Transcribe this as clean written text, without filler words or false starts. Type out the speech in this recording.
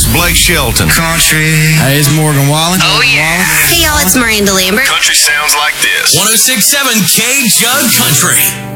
Blake Shelton. Country. Hey, it's Morgan Wallen. Oh, yeah. Hey, y'all, it's Miranda Lambert. Country sounds like this. 106.7 K Jug Country.